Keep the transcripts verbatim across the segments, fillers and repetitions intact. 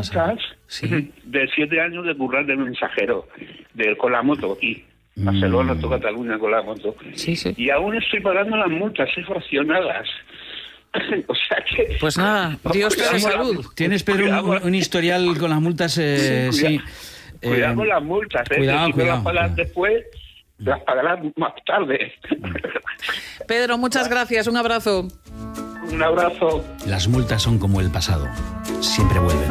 multas sí. de siete años de currar de mensajero, de, con la moto aquí. Barcelona, toda Cataluña con la moto. Sí, sí. Y aún estoy pagando las multas, soy fraccionadas. O sea que... Pues nada, Dios te dé salud. Tienes, Pedro, un, un historial con las multas, eh, sí. Cuidado, sí. cuidado eh, con las multas, ¿eh? Cuidado, si cuidado. no las pagas cuidado. después, las pagarás más tarde. Pedro, muchas gracias, un abrazo. Un abrazo. Las multas son como el pasado, siempre vuelven.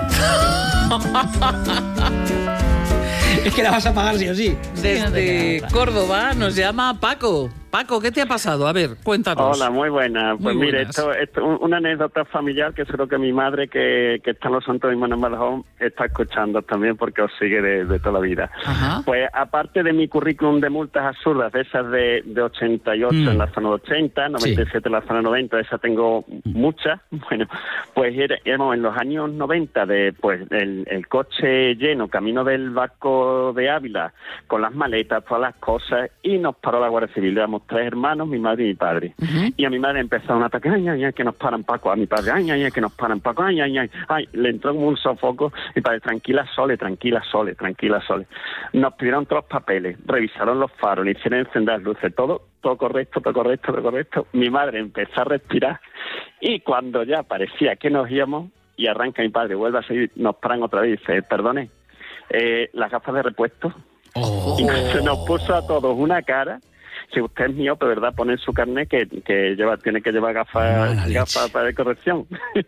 Es que la vas a pagar sí o sí. Desde Córdoba nos llama Paco. Paco, ¿qué te ha pasado? A ver, cuéntanos. Hola, muy buena. Pues Muy mire, buenas. esto es una anécdota familiar que seguro que mi madre, que, que está en los Santos Mismos en Badajoz, está escuchando también porque os sigue de, de toda la vida. Ajá. Pues aparte de mi currículum de multas absurdas, de esas de, de ochenta y ocho Mm. en la zona de ochenta, noventa y siete Sí. en la zona noventa, esa tengo muchas. Bueno, pues era- éramos en los años noventa, de pues el, el coche lleno, camino del Vasco de Ávila, con las maletas, todas las cosas, y nos paró la Guardia Civil. Éramos tres hermanos, mi madre y mi padre. Uh-huh. Y a mi madre empezó un ataque, ay, ay, ay, que nos paran, Paco. A mi padre, ay, ay, ay, que nos paran, Paco, ay, ay, ay. Ay, le entró como un sofoco. Mi padre, tranquila, Sole, tranquila, Sole, tranquila, Sole. Nos pidieron todos los papeles, revisaron los faros, le hicieron encender las luces, todo, todo correcto, todo correcto, todo correcto. Mi madre empezó a respirar y cuando ya parecía que nos íbamos y arranca mi padre, vuelve a seguir, nos paran otra vez y dice, perdone, eh, las gafas de repuesto. Oh. Y se nos puso a todos una cara. Si usted es miope, ¿verdad? Pone en su carnet que, que lleva, tiene que llevar gafas, Mala leche. gafas para de corrección.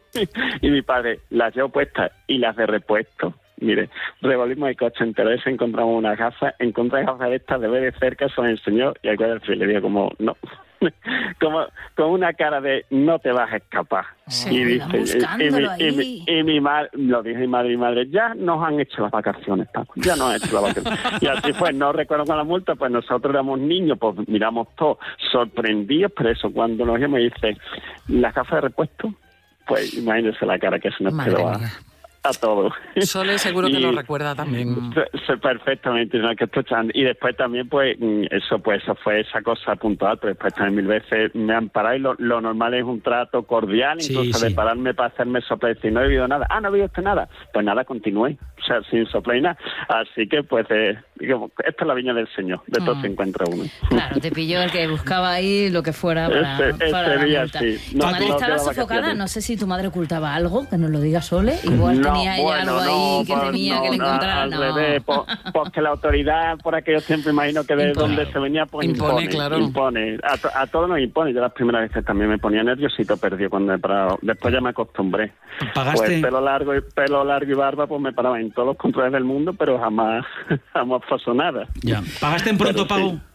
Y mi padre las llevó puestas y las de repuesto. Mire, revolvimos el coche entero, y encontramos unas gafas, encontré gafas de estas de ver de cerca, se las enseñó y al guardia civil le dijo como, no. Como con una cara de no te vas a escapar. Sí, y andan dice, y, y buscándolo mi, y, mi, ahí. y mi madre, lo dije mi madre y mi madre, ya nos han hecho las vacaciones, Paco, ya nos han hecho las vacaciones. Y así fue, no recuerdo con la multa, pues nosotros éramos niños, pues miramos todos sorprendidos, pero eso cuando nos íbamos y dice, las gafas de repuesto, pues imagínense la cara que se nos Madre quedó a, mía. a todos. Sole seguro que Y- lo recuerda también. Sé- sé perfectamente, ¿no? Que estoy echando. Y después también, pues, mm, eso pues eso fue esa cosa puntual, pero después también mil veces me han parado y lo, lo normal es un trato cordial, Sí, incluso sí. de pararme para hacerme soplar y decir, no he bebido nada. Ah, no he bebido usted nada. Pues nada, continué, o sea, sin soplar y nada. Así que, pues, eh, digamos, esta es la viña del Señor, de todo Mm. se encuentra uno. Claro, te pilló el que buscaba ahí lo que fuera para, Ese- ese para la día multa. sí. ¿Tu No, madre no estaba quedaba sofocada? vacaciones. No sé si tu madre ocultaba algo, que nos lo diga Sole. Igual No, tenía ella bueno, algo ahí no, que pues, temía no, que le no, encontraran. al No. revés, po- porque la autoridad por aquellos tiempos, imagino que de Impone. donde se venía, pues Impone, impone, claro. impone. A, to- a todos nos impone. Yo las primeras veces también me ponía nerviosito, perdido cuando he parado. Después ya me acostumbré. ¿Pagaste? Pues pelo largo y pelo largo y barba, pues me paraba en todos los controles del mundo, pero jamás, jamás pasó nada. Ya. ¿Pagaste en pronto Pero sí. pago?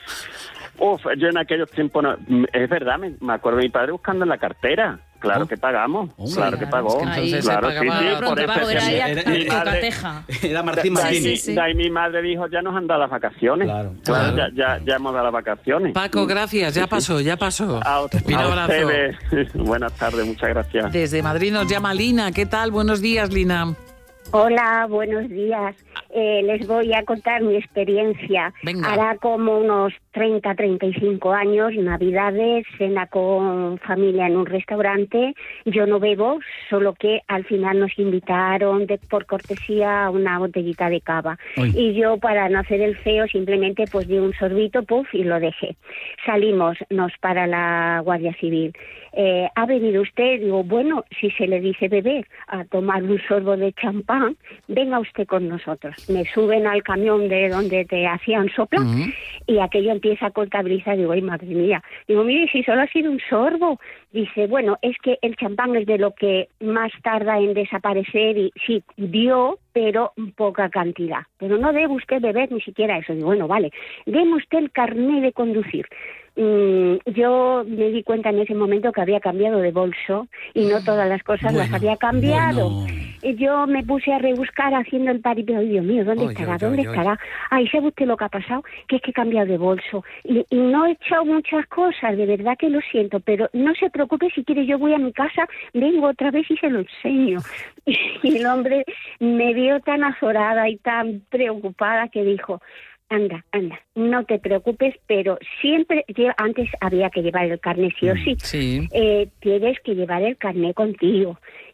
Uf, yo en aquellos tiempos, no, es verdad, me, me acuerdo de mi padre buscando en la cartera. Claro Oh. que pagamos, Hombre, claro que claro, pagó. es que entonces claro, se pagaba sí, sí, Pronto por eso pago es era que ella era- mi a madre- Cocateja. Era Martín de, de ahí, Martín. sí, mi- sí. de ahí mi madre dijo, ya nos han dado las vacaciones. Claro, Claro, claro. Ya, ya, ya hemos dado las vacaciones. Paco, gracias, ya pasó, ya pasó. A, Un a abrazo. ustedes. Buenas tardes, muchas gracias. Desde Madrid nos llama Lina. ¿Qué tal? Buenos días, Lina. Hola, buenos días. Eh, les voy a contar mi experiencia. Venga. Hará como unos treinta, treinta y cinco años, Navidades, cena con familia en un restaurante. Yo no bebo, solo que al final nos invitaron de, por cortesía a una botellita de cava. Uy. Y yo, para no hacer el feo, simplemente pues di un sorbito, puff, y lo dejé. Salimos, nos para la Guardia Civil. Eh, ¿Ha bebido usted? Digo, bueno, si se le dice beber, a tomar un sorbo de champán, venga usted con nosotros. Me suben al camión de donde te hacían sopla Ujú. y aquello empieza a contabilizar. Digo, ay, madre mía. Digo, mire, si solo ha sido un sorbo. Dice, bueno, es que el champán es de lo que más tarda en desaparecer y sí, dio, pero poca cantidad. Pero no debe usted beber ni siquiera eso. Digo, bueno, vale, deme usted el carné de conducir. Mm, yo me di cuenta en ese momento que había cambiado de bolso y no todas las cosas las Bueno, había cambiado. bueno. Y yo me puse a rebuscar haciendo el paripé. Ay, Dios mío, ¿dónde Oy, estará? oy, ¿Dónde oy, oy. estará? Ay, ¿sabe usted lo que ha pasado? Que es que he cambiado de bolso. Y, y no he echado muchas cosas, de verdad que lo siento, pero no se preocupe, si quiere yo voy a mi casa, vengo otra vez y se lo enseño. Y el hombre me vio tan azorada y tan preocupada que dijo, anda, anda, no te preocupes, pero siempre, lle- antes había que llevar el carné sí o sí, Sí. eh, tienes que llevar el carné contigo.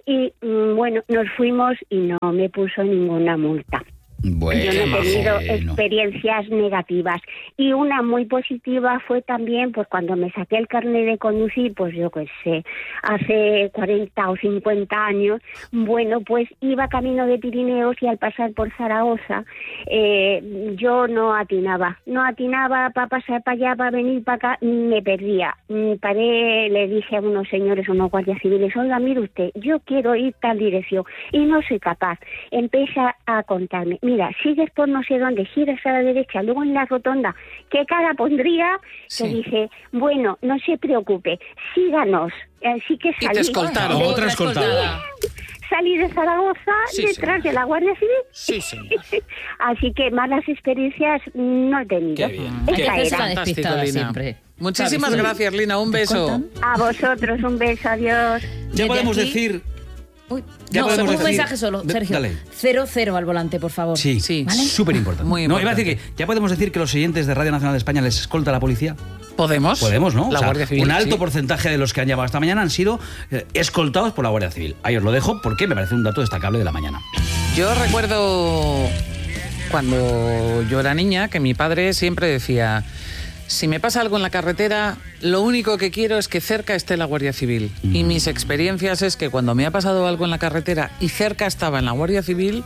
y mm, bueno, nos fuimos y no me puso ninguna multa. Bueno, Yo no he tenido bueno. experiencias negativas. Y una muy positiva fue también, pues cuando me saqué el carnet de conducir, pues yo qué sé, hace cuarenta o cincuenta años, bueno, pues iba camino de Pirineos y al pasar por Zaragoza, eh, yo no atinaba. No atinaba para pasar para allá, para venir para acá, me perdía. Mm, Paré, le dije a unos señores, unos guardias civiles, oiga, mire usted, yo quiero ir tal dirección y no soy capaz. Empieza a contarme. Mira, sigues por no sé dónde, giras a la derecha, luego en la rotonda, ¿qué cara pondría? Sí. Que dice, bueno, no se preocupe, síganos. Así que Y salí. te escoltaron. Otra escoltada. Salí de Zaragoza Sí, detrás señor. de la Guardia Civil. Sí, señor. Así que malas experiencias no he tenido. Qué bien. Hay Esa que hacerse era. la despistada Lina. siempre. Muchísimas ¿Sabes? gracias, Lina. Un ¿Te beso. cortan? A vosotros, un beso, adiós. Ya Desde podemos aquí- decir... Uy, Ya no, podemos un decir- mensaje solo, De- Sergio. dale. Cero, cero al volante, por favor. Sí, Sí. ¿Vale? súper importante. Muy No, iba a importante. decir que ya podemos decir que los oyentes de Radio Nacional de España les escolta la policía. ¿Podemos? Podemos, ¿no? La O sea, Guardia Civil. un alto sí. porcentaje de los que han llamado esta mañana han sido eh, escoltados por la Guardia Civil. Ahí os lo dejo porque me parece un dato destacable de la mañana. Yo recuerdo cuando yo era niña que mi padre siempre decía, si me pasa algo en la carretera, lo único que quiero es que cerca esté la Guardia Civil. Y mis experiencias es que cuando me ha pasado algo en la carretera y cerca estaba en la Guardia Civil,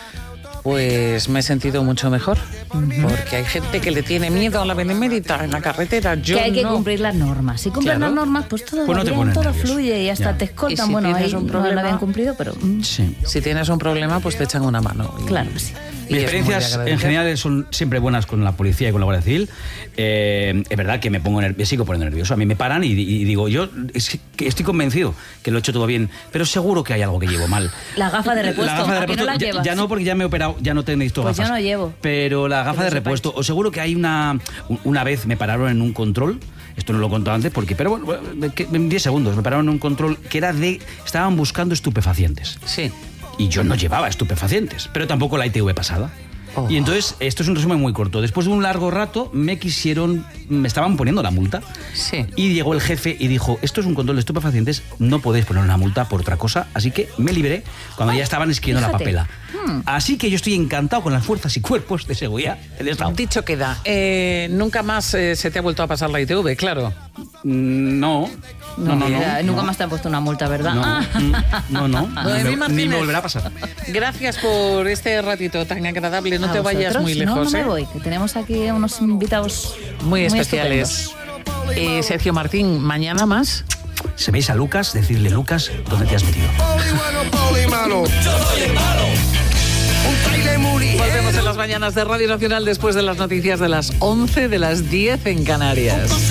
pues me he sentido mucho mejor. Porque hay gente que le tiene miedo a la benemérita en la carretera. Yo que hay que no. cumplir las normas. Si cumples Claro. las normas, pues todo Pues va no te bien, pones todo nervioso. fluye y hasta Ya. te Y escoltan. si Bueno, ahí tienes un no problema- lo habían cumplido, pero mm, Sí. Si tienes un problema, pues te echan una mano. Y- claro que sí. y Mis es muy de experiencias en agradecer. general son siempre buenas con la policía y con la Guardia Civil. Eh, es verdad que me pongo ner- me sigo poniendo nervioso. A mí me paran y, y digo, yo es que estoy convencido que lo he hecho todo bien, pero seguro que hay algo que llevo mal. La gafa de repuesto, La gafa de ¿a que repuesto no la ya, llevas? ya no, porque ya me he operado, ya no te necesito Pues yo gafas. no llevo. Pero la gafa Que de lo repuesto, os seguro que hay una... Una vez me pararon en un control, esto no lo he contado antes, porque, pero bueno, bueno, que- en diez segundos me pararon en un control que era de... Estaban buscando estupefacientes. Sí. Y yo no llevaba estupefacientes, pero tampoco la I T V pasada. Oh. Y entonces, esto es un resumen muy corto. Después de un largo rato, me quisieron, me estaban poniendo la multa. Sí. Y llegó el jefe y dijo, esto es un control de estupefacientes, no podéis poner una multa por otra cosa. Así que me libré cuando ya estaban escribiendo la fíjate. papela. Así que yo estoy encantado con las fuerzas y cuerpos de seguridad del Estado. Dicho queda, eh, nunca más eh, se te ha vuelto a pasar la I T V, claro. Mm, No, no, no, no. mira, nunca no. más te han puesto una multa, ¿verdad? No, Ah. mm, no, no. Noemí Ni me- ni Martínez. me volverá a pasar. Gracias por este ratito tan agradable. No ¿A te vayas vosotros? muy lejos. No, no me ¿eh? voy, que tenemos aquí unos invitados Muy estupendos. especiales. Eh, Sergio Martín, mañana más. Si veis a Lucas, decidle, Lucas, ¿dónde te has metido? Poli bueno, poli malo. Yo soy el malo. Un baile muy Volvemos en las mañanas de Radio Nacional después de las noticias de las once, de las diez en Canarias.